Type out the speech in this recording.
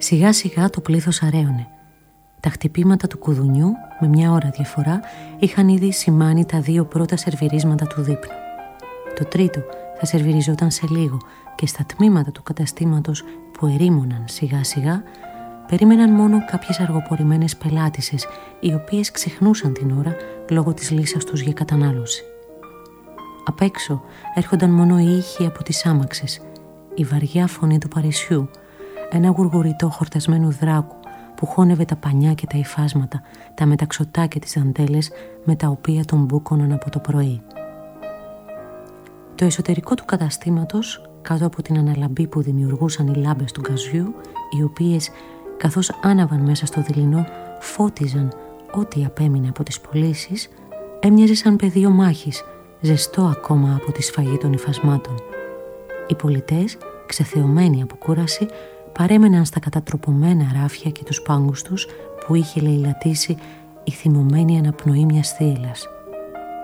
Σιγά σιγά το πλήθος αραίωνε. Τα χτυπήματα του κουδουνιού, με μια ώρα διαφορά, είχαν ήδη σημάνει τα 2 πρώτα σερβιρίσματα του δείπνου. Το τρίτο θα σερβιριζόταν σε λίγο και στα τμήματα του καταστήματος που ερήμωναν σιγά σιγά, περίμεναν μόνο κάποιες αργοπορημένες πελάτισσες, οι οποίες ξεχνούσαν την ώρα λόγω της λύσας τους για κατανάλωση. Απ' έξω έρχονταν μόνο οι ήχοι από τις άμαξες, η βαριά φωνή του Παρισιού, ένα γουργουριτό χορτασμένου δράκου που χώνευε τα πανιά και τα υφάσματα, τα μεταξωτά και τις δαντέλες με τα οποία τον μπούκωναν από το πρωί. Το εσωτερικό του καταστήματος, κάτω από την αναλαμπή που δημιουργούσαν οι λάμπες του γκαζιού, οι οποίες, καθώς άναβαν μέσα στο δειλινό, φώτιζαν ό,τι απέμεινε από τις πωλήσεις, έμοιαζε σαν πεδίο μάχης, ζεστό ακόμα από τη σφαγή των υφασμάτων. Οι πολιτές, ξεθεωμένοι από κούραση, παρέμεναν στα κατατροπωμένα ράφια και τους πάγκους τους που είχε λαιλατήσει η θυμωμένη αναπνοή μιας θύελλας.